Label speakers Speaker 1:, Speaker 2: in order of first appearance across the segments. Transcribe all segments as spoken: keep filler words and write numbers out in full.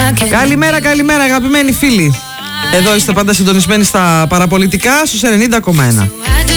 Speaker 1: Καλημέρα, καλημέρα αγαπημένοι φίλοι. Εδώ είστε πάντα συντονισμένοι στα παραπολιτικά στους ενενήντα κόμμα ένα.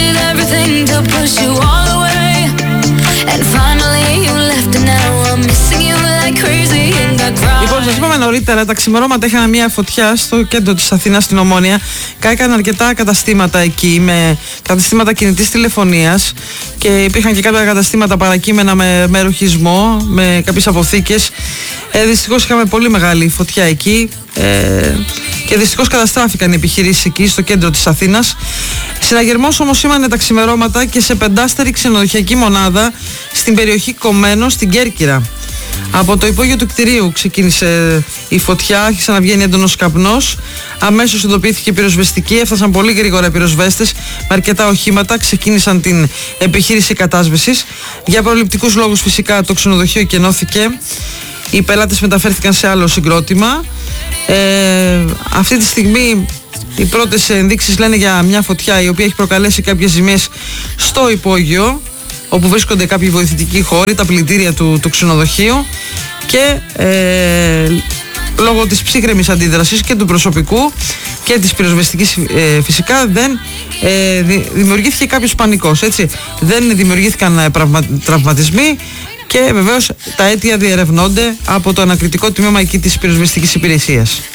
Speaker 1: Λοιπόν, σας είπαμε νωρίτερα, τα ξημερώματα είχαν μια φωτιά στο κέντρο της Αθήνας, στην Ομόνια. Κάηκαν αρκετά καταστήματα εκεί, με καταστήματα κινητής τηλεφωνίας, και υπήρχαν και κάποια καταστήματα παρακείμενα με, με ρουχισμό, με κάποιες αποθήκες. Ε, δυστυχώς είχαμε πολύ μεγάλη φωτιά εκεί, ε, και δυστυχώς καταστράφηκαν οι επιχειρήσεις εκεί στο κέντρο της Αθήνας. Συναγερμός όμως σήμανε τα ξημερώματα και σε πεντάστερη ξενοδοχειακή μονάδα στην περιοχή Κομμένος, στην Κέρκυρα. Από το υπόγειο του κτηρίου ξεκίνησε η φωτιά, άρχισε να βγαίνει έντονος καπνός. Αμέσως ειδοποιήθηκε πυροσβεστική, έφτασαν πολύ γρήγορα οι πυροσβέστες με αρκετά οχήματα, ξεκίνησαν την επιχείρηση κατάσβεσης. Για προληπτικούς λόγους φυσικά το ξενοδοχείο κενώθηκε. Οι πελάτες μεταφέρθηκαν σε άλλο συγκρότημα. Ε, αυτή τη στιγμή οι πρώτες ενδείξεις λένε για μια φωτιά η οποία έχει προκαλέσει κάποιες ζημίες στο υπόγειο, όπου βρίσκονται κάποιοι βοηθητικοί χώροι, τα πλυντήρια του, του ξενοδοχείου, και ε, λόγω της ψύχρεμης αντίδρασης και του προσωπικού και της πυροσβεστικής ε, φυσικά δεν ε, δημιουργήθηκε κάποιος πανικός, έτσι. Δεν δημιουργήθηκαν ε, τραυμα, τραυματισμοί, και βεβαίως τα αίτια διερευνώνται από το ανακριτικό τμήμα εκεί της πυροσβεστικής υπηρεσίας.